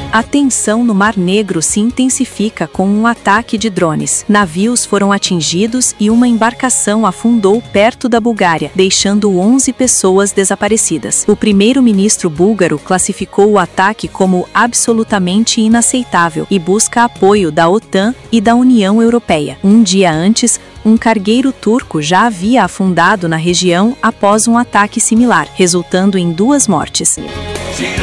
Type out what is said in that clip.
A tensão no Mar Negro se intensifica com um ataque de drones. Navios foram atingidos e uma embarcação afundou perto da Bulgária, deixando 11 pessoas desaparecidas. O primeiro-ministro búlgaro classificou o ataque como absolutamente inaceitável e busca apoio da OTAN e da União Europeia. Um dia antes, um cargueiro turco já havia afundado na região após um ataque similar, resultando em 2 mortes.